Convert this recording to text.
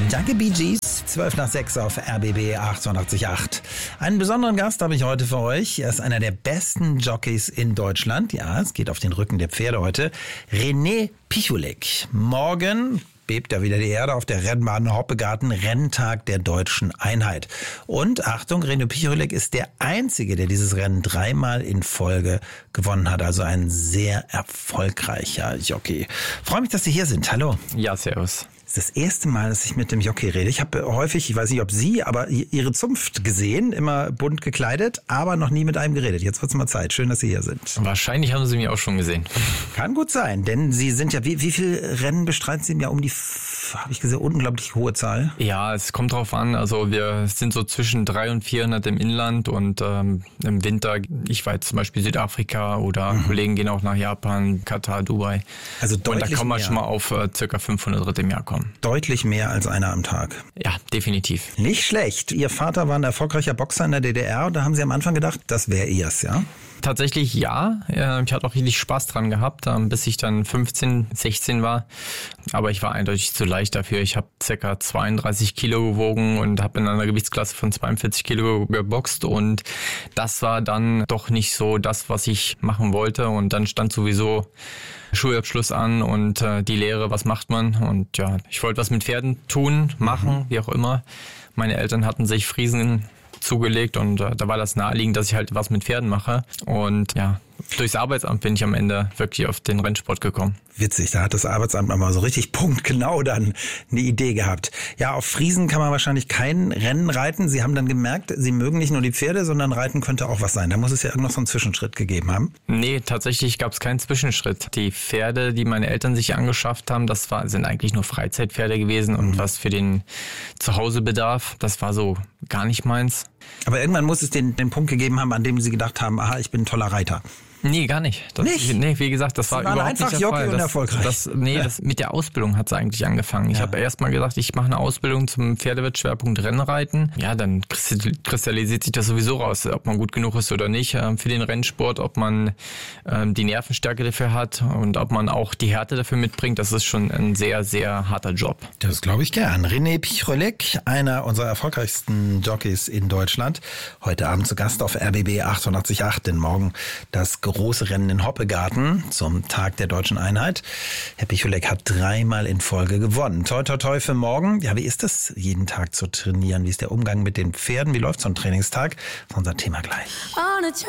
Danke, Bee Gees. 12 nach 6 auf RBB 88.8. Einen besonderen Gast habe ich heute für euch. Er ist einer der besten Jockeys in Deutschland. Ja, es geht auf den Rücken der Pferde heute. René Picholek. Morgen bebt ja wieder die Erde auf der Rennbahn Hoppegarten, Renntag der Deutschen Einheit. Und Achtung, René Picholek ist der Einzige, der dieses Rennen 3-mal in Folge gewonnen hat. Also ein sehr erfolgreicher Jockey. Freue mich, dass Sie hier sind. Hallo. Ja, servus. Das ist das erste Mal, dass ich mit dem Jockey rede. Ich habe häufig, ich weiß nicht, ob Sie, aber Ihre Zunft gesehen, immer bunt gekleidet, aber noch nie mit einem geredet. Jetzt wird's mal Zeit. Schön, dass Sie hier sind. Wahrscheinlich haben Sie mich auch schon gesehen. Kann gut sein, denn Sie sind ja, wie viele Rennen bestreiten Sie im Jahr? Um die, habe ich gesehen, unglaublich hohe Zahl. Ja, es kommt drauf an. Also wir sind so zwischen 300 und 400 im Inland und im Winter, ich war jetzt zum Beispiel Südafrika oder Kollegen gehen auch nach Japan, Katar, Dubai. Also deutlich mehr. Und da kann man schon mal auf ca. 500 Ritt im Jahr kommen. Deutlich mehr als einer am Tag. Ja, definitiv. Nicht schlecht. Ihr Vater war ein erfolgreicher Boxer in der DDR und da haben Sie am Anfang gedacht, das wäre ihrs, ja? Tatsächlich ja. Ich hatte auch richtig Spaß dran gehabt, bis ich dann 15, 16 war. Aber ich war eindeutig zu leicht dafür. Ich habe ca. 32 Kilo gewogen und habe in einer Gewichtsklasse von 42 Kilo geboxt. Und das war dann doch nicht so das, was ich machen wollte. Und dann stand sowieso Schulabschluss an und die Lehre, was macht man? Und ja, ich wollte was mit Pferden tun, machen, wie auch immer. Meine Eltern hatten sich Friesen zugelegt und da war das naheliegend, dass ich halt was mit Pferden mache. Und ja, durchs Arbeitsamt bin ich am Ende wirklich auf den Rennsport gekommen. Witzig, da hat das Arbeitsamt mal so richtig punktgenau dann eine Idee gehabt. Ja, auf Friesen kann man wahrscheinlich kein Rennen reiten. Sie haben dann gemerkt, Sie mögen nicht nur die Pferde, sondern Reiten könnte auch was sein. Da muss es ja irgend noch so einen Zwischenschritt gegeben haben. Nee, tatsächlich gab es keinen Zwischenschritt. Die Pferde, die meine Eltern sich angeschafft haben, sind eigentlich nur Freizeitpferde gewesen und was für den Zuhausebedarf, das war so gar nicht meins. Aber irgendwann muss es den Punkt gegeben haben, an dem Sie gedacht haben, aha, ich bin ein toller Reiter. Nee, gar nicht. Nee, wie gesagt, das war überhaupt nicht der Jockey Fall. Und erfolgreich. Das mit der Ausbildung hat es eigentlich angefangen. Ich habe erst mal gesagt, ich mache eine Ausbildung zum Pferdewettschwerpunkt Rennreiten. Ja, dann kristallisiert sich das sowieso raus, ob man gut genug ist oder nicht für den Rennsport, ob man die Nervenstärke dafür hat und ob man auch die Härte dafür mitbringt. Das ist schon ein sehr, sehr harter Job. Das glaube ich gern. René Picholek, einer unserer erfolgreichsten Jockeys in Deutschland. Heute Abend zu Gast auf RBB 88.8, denn morgen das große Rennen in Hoppegarten zum Tag der Deutschen Einheit. Herr Picholek hat 3-mal in Folge gewonnen. Toi, toi, toi für morgen. Ja, wie ist das, jeden Tag zu trainieren? Wie ist der Umgang mit den Pferden? Wie läuft so ein Trainingstag? Das ist unser Thema gleich.